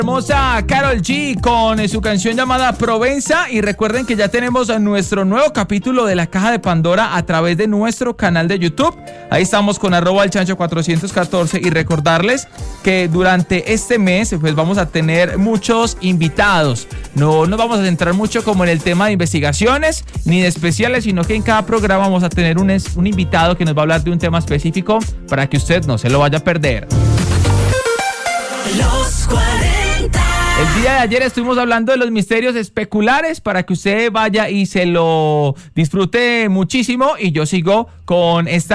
Hermosa Karol G con su canción llamada Provenza. Y recuerden que ya tenemos nuestro nuevo capítulo de La Caja de Pandora a través de nuestro canal de YouTube. Ahí estamos con @elchancho414. Y recordarles que durante este mes pues vamos a tener muchos invitados. No nos vamos a centrar mucho como en el tema de investigaciones ni de especiales, sino que en cada programa vamos a tener un invitado que nos va a hablar de un tema específico para que usted no se lo vaya a perder. Los 40. El día de ayer estuvimos hablando de los misterios especulares para que usted vaya y se lo disfrute muchísimo, y yo sigo con esta